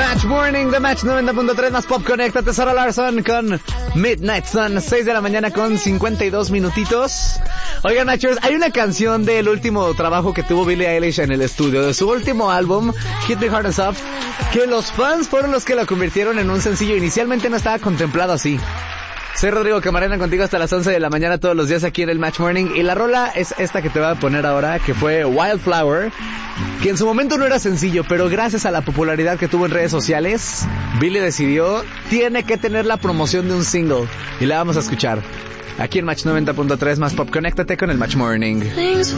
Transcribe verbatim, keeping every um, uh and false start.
Match Morning de Match noventa punto tres más Pop. Conéctate, Sarah Larson con Midnight Sun, seis de la mañana con cincuenta y dos minutitos. Oigan, Matchers, hay una canción del último trabajo que tuvo Billie Eilish en el estudio, de su último álbum, Hit Me Hard and Soft, que los fans fueron los que la convirtieron en un sencillo. Inicialmente no estaba contemplado así. Soy Rodrigo Camarena, contigo hasta las once de la mañana todos los días aquí en el Match Morning. Y la rola es esta que te voy a poner ahora, que fue Wildflower, que en su momento no era sencillo, pero gracias a la popularidad que tuvo en redes sociales, Billie decidió, tiene que tener la promoción de un single. Y la vamos a escuchar aquí en Match noventa punto tres más Pop. Conéctate con el Match Morning.